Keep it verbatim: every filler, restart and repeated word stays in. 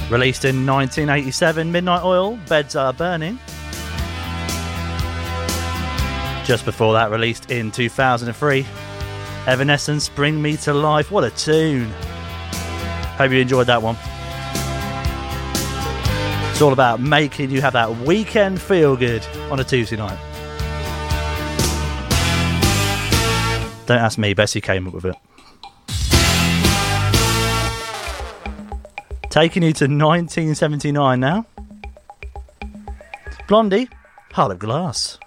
Released in nineteen eighty-seven, Midnight Oil, Beds Are Burning. Just before that, released in two thousand three, Evanescence, Bring Me to Life. What a tune. Hope you enjoyed that one. It's all about making you have that weekend feel good on a Tuesday night. Don't ask me, Bessie came up with it. Taking you to nineteen seventy-nine now. Blondie, Heart of Glass.